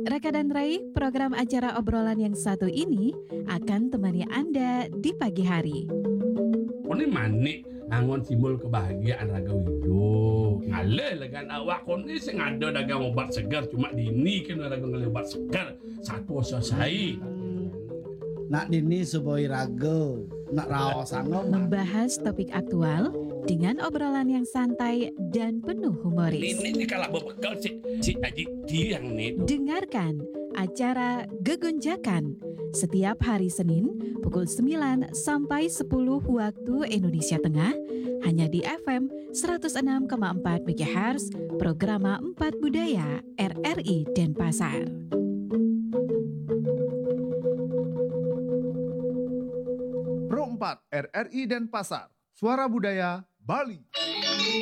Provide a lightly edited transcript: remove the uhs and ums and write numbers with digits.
Raka dan Rai, program acara obrolan yang satu ini akan temani Anda di pagi hari. Kone manik angon simbol kebahagiaan raga wiyo. Ngale kan awak kone sing ada dagang obat segar cuma dini kan raga ngale obat segar satu selesai. Nak dini suboi rago, nak raos angom. Membahas topik aktual dengan obrolan yang santai dan penuh humoris. Ini kalau berbekal si Aji Tiang nih. Dengarkan acara Gegonjakan setiap hari Senin pukul 9 sampai 10 waktu Indonesia Tengah hanya di FM 106,4 MHz Programa 4 Budaya RRI Denpasar. Pro 4 RRI Denpasar, Suara Budaya Bali.